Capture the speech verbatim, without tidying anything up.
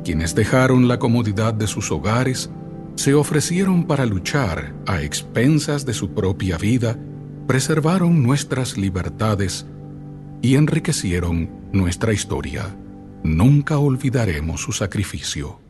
quienes dejaron la comodidad de sus hogares, se ofrecieron para luchar a expensas de su propia vida, preservaron nuestras libertades y enriquecieron nuestra historia. Nunca olvidaremos su sacrificio.